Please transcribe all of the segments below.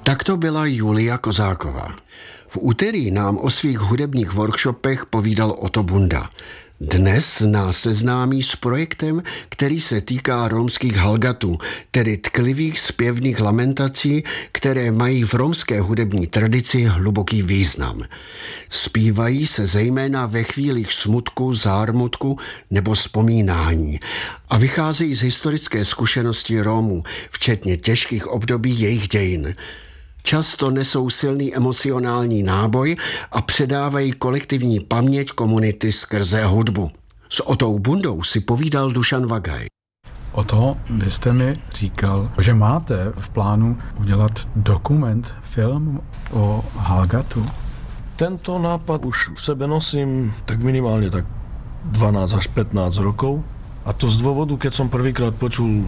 Tak to byla Julia Kozáková. V úterý nám o svých hudebních workshopech povídal Otto Bunda. Dnes nás seznámí s projektem, který se týká romských halgatů, tedy tklivých zpěvných lamentací, které mají v romské hudební tradici hluboký význam. Zpívají se zejména ve chvílích smutku, zármutku nebo vzpomínání a vycházejí z historické zkušenosti Rómů, včetně těžkých období jejich dějin. Často nesou silný emocionální náboj a předávají kolektivní paměť komunity skrze hudbu. S Ottou Bundou si povídal Dušan Vagaj. Otto, vy jste mi říkal, že máte v plánu udělat dokument, film o halgatu. Tento nápad už v sebe nosím tak minimálne tak 12 až 15 rokov. A to z dôvodu, keď som prvýkrát počul,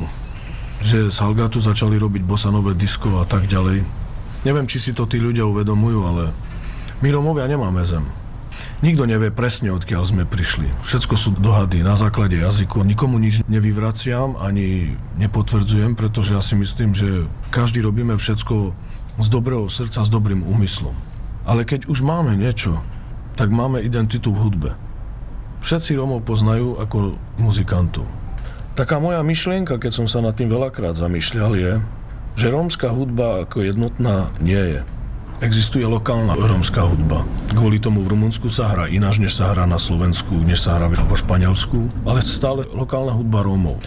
že z halgatu začali robiť bosanové disko a tak ďalej. Neviem, či si to tí ľudia uvedomujú, ale my Rómovia nemáme zem. Nikto nevie presne, odkiaľ sme prišli. Všetko sú dohady na základe jazyku. Nikomu nič nevyvraciam, ani nepotvrdzujem, pretože ja si myslím, že každý robíme všetko z dobrého srdca, s dobrým úmyslom. Ale keď už máme niečo, tak máme identitu v hudbe. Všetci Rómov poznajú ako muzikantov. Taká moja myšlienka, keď som sa nad tým veľakrát zamýšľal, je, že rómska hudba ako jednotná nie je. Existuje lokálna rómska hudba. Kvôli tomu v Rumunsku sa hrá ináč, než sa hrá na Slovensku, než sa hrá vo Španielsku, ale stále lokálna hudba Rómov.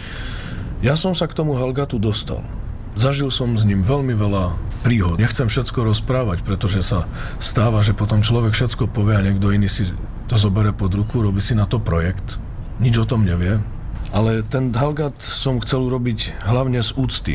Ja som sa k tomu halgatu dostal. Zažil som s ním veľmi veľa príhod. Nechcem všetko rozprávať, pretože sa stáva, že potom človek všetko povie a niekto iný si to zobere pod ruku, robí si na to projekt. Nič o tom nevie. Ale ten halgat som chcel urobiť hlavne z úcty.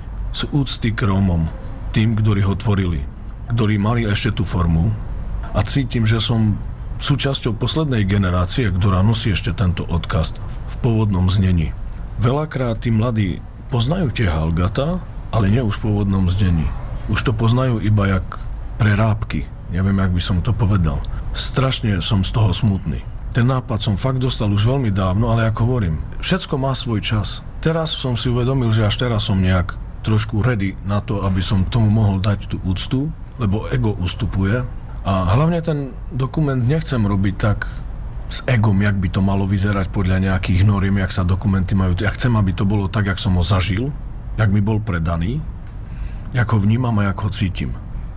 Z úcty k Rómom, tým, ktorí ho tvorili, ktorí mali ešte tú formu a cítim, že som súčasťou poslednej generácie, ktorá nosí ešte tento odkaz v pôvodnom znení. Veľakrát tí mladí poznajú tie halgata, ale nie už v pôvodnom znení. Už to poznajú iba jak prerábky, neviem, jak by som to povedal. Strašne som z toho smutný. Ten nápad som fakt dostal už veľmi dávno, ale ako hovorím, všetko má svoj čas. Teraz som si uvedomil, že až teraz som nejak trošku ready na to, aby som tomu mohol dať tú úctu, lebo ego ustupuje. A hlavne ten dokument nechcem robiť tak s egom, jak by to malo vyzerať podľa nejakých noriem, jak sa dokumenty majú. Ja chcem, aby to bolo tak, jak som ho zažil, jak mi bol predaný, jak ho vnímam a jak ho cítim.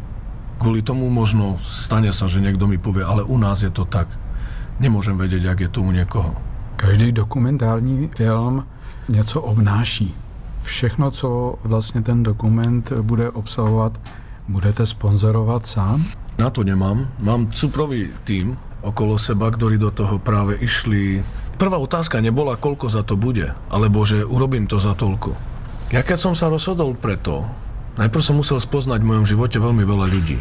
Kvôli tomu možno stane sa, že niekto mi povie, ale u nás je to tak. Nemôžem vedieť, jak je to u niekoho. Každý dokumentární film něco obnáší. Všechno, co vlastně ten dokument bude obsahovat, budete sponzorovat sám? Na to nemám. Mám cuprový tím okolo seba, ktorí do toho práve išli. Prvá otázka nebola, koľko za to bude, alebo že urobím to za toľko. Ja keď som sa rozhodol preto, najprv som musel spoznať v mojom živote veľmi veľa ľudí.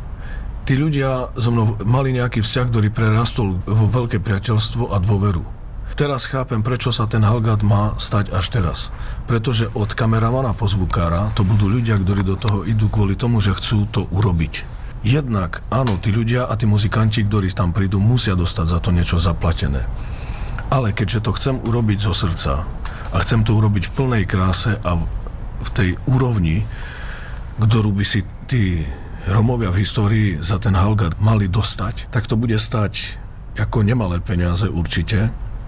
Tí ľudia so mnou mali nejaký vzťah, ktorý prerastol vo veľké priateľstvo a dôveru. Teraz chápem, prečo sa ten halgat má stať až teraz. Pretože od kameramana po zvukára to budú ľudia, ktorí do toho idú kvôli tomu, že chcú to urobiť. Jednak, áno, tí ľudia a tí muzikanti, ktorí tam prídu, musia dostať za to niečo zaplatené. Ale keďže to chcem urobiť zo srdca a chcem to urobiť v plnej kráse a v tej úrovni, ktorú by si tí Rómovia v histórii za ten halgat mali dostať, tak to bude stať ako nemalé peniaze určite.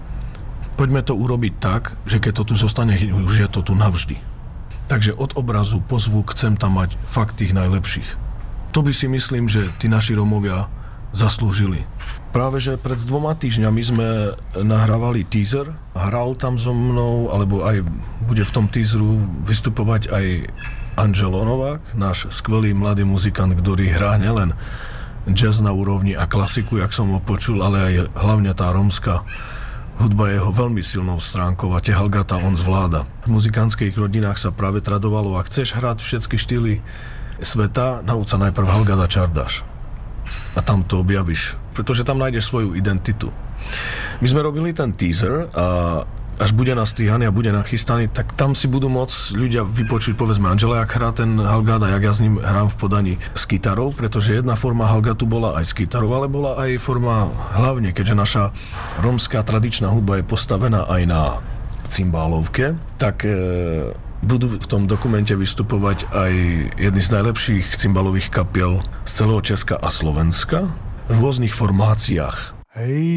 Poďme to urobiť tak, že keď to tu zostane, už je to tu navždy. Takže od obrazu po zvuk chcem tam mať fakt tých najlepších. To by si myslím, že tí naši Rómovia zaslúžili. Práve, že pred 2 týždňami sme nahrávali teaser. Hral tam so mnou, alebo aj bude v tom teaseru vystupovať aj Angelo Novák, náš skvelý mladý muzikant, ktorý hrá nielen jazz na úrovni a klasiku, jak som ho počul, ale aj hlavne tá rómska hudba je jeho veľmi silnou stránkou a tie halgata on zvláda. V muzikantských rodinách sa práve tradovalo, ak chceš hrať všetky štýly sveta, nauč sa najprv halgat a čardáš. A tam to objavíš, pretože tam nájdeš svoju identitu. My sme robili ten teaser a až bude nastrihaný a bude nachystaný, tak tam si budú môcť ľudia vypočuť, povedzme, Angela, jak hrá ten halgat a jak ja s ním hrám v podaní s kytarou, pretože jedna forma halgatu bola aj s kytarou, ale bola aj forma hlavne, keďže naša rómska tradičná hudba je postavená aj na cymbálovke, tak Budú v tom dokumente vystupovať aj jedny z najlepších cymbalových kapiel z celého Česka a Slovenska v rôznych formáciách. Hej.